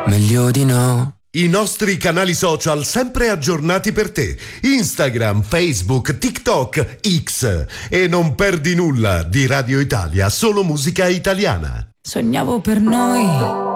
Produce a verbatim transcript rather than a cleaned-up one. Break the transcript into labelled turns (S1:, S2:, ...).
S1: meglio di no.
S2: I nostri canali social sempre aggiornati per te. Instagram, Facebook, TikTok, X. E non perdi nulla di Radio Italia, solo musica italiana.
S3: Sognavo per noi